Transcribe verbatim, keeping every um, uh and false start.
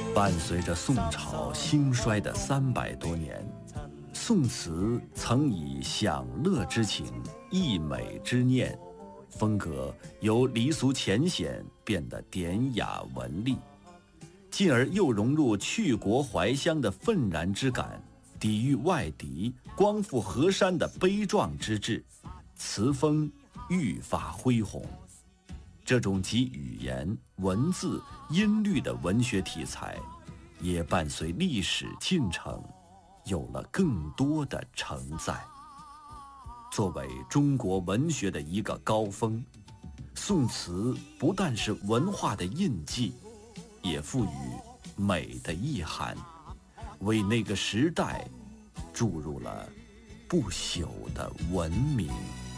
伴随着宋朝兴衰的三百多年，宋词曾以享乐之情、溢美之念，风格由离俗浅显变得典雅文丽，进而又融入去国怀乡的愤然之感，抵御外敌、光复河山的悲壮之志，词风愈发恢宏。这种集语言、文字、音律的文学题材，也伴随历史进程，有了更多的承载。作为中国文学的一个高峰，宋词不但是文化的印记，也赋予美的意涵，为那个时代注入了不朽的文明。